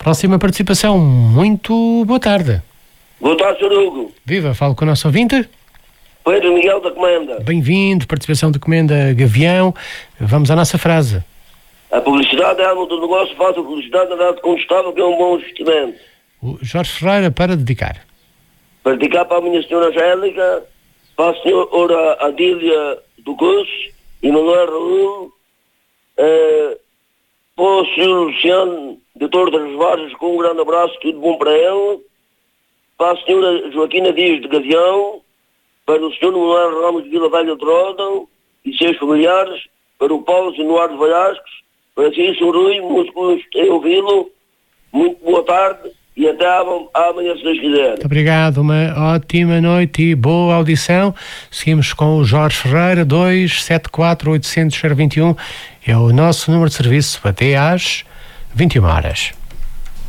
Próxima participação. Muito boa tarde. Boa tarde, Sr. Hugo. Viva, falo com o nosso ouvinte. Pedro Miguel da Comenda. Bem-vindo, participação de Comenda Gavião. Vamos à nossa frase. A publicidade é alma do negócio, faça a publicidade na data contestável, que é um bom investimento. O Jorge Ferreira para dedicar. Para dedicar para a minha senhora Angélica, para a senhora Adília do Curso e Manuel Raul, para o senhor Luciano de Torre das Vargas, com um grande abraço, tudo bom para ele, para a senhora Joaquina Dias de Gavião, para o senhor Manuel Ramos de Vila Velha de Rodão e seus familiares, para o Paulo Sinuardo Velasquez, para si, Sr. Rui, muito gosto em ouvi-lo, muito boa tarde e até amanhã, se Deus quiser. Muito obrigado, uma ótima noite e boa audição. Seguimos com o Jorge Ferreira, 274-800-021, é o nosso número de serviço até às 21 horas.